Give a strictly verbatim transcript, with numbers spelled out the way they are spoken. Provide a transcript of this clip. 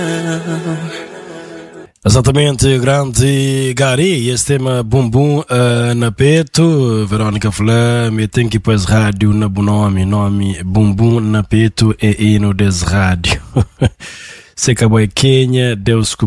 Exatamente, grande Gary, esse tema bumbum uh, na peito, Verônica Flá, me tem que pôs rádio na bom nome, nome bumbum na peito e hino des rádio. Se acabou em Quênia, Deus